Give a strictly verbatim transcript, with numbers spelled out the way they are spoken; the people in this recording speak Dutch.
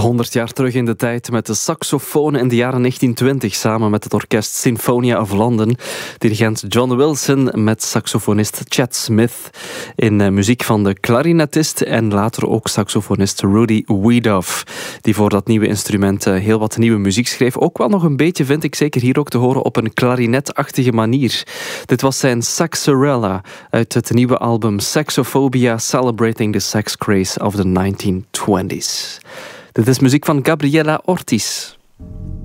honderd jaar terug in de tijd met de saxofoon in de jaren negentien twintig samen met het orkest Sinfonia of London. Dirigent John Wilson met saxofonist Chet Smith in uh, muziek van de klarinetist en later ook saxofonist Rudy Wiedoff, die voor dat nieuwe instrument uh, heel wat nieuwe muziek schreef. Ook wel nog een beetje, vind ik zeker hier ook te horen, op een klarinetachtige manier. Dit was zijn Saxarella uit het nieuwe album Saxophobia, Celebrating the Sex Craze of the nineteen twenties. Dit is muziek van Gabriela Ortiz.